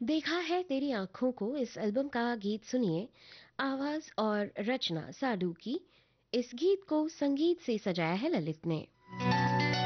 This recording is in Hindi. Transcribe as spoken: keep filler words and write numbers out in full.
देखा है तेरी आंखों को इस एल्बम का गीत सुनिए। आवाज और रचना साडू की। इस गीत को संगीत से सजाया है ललित ने।